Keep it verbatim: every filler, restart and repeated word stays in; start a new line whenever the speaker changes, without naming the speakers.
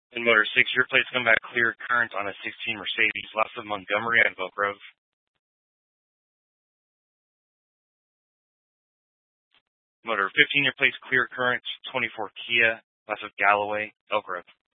In motor six, your plates come back clear current on a sixteen Mercedes, lots of Montgomery and Oak Grove. Motor fifteen, your plates clear current, twenty-four Kia, lots of Galloway, Elk Grove.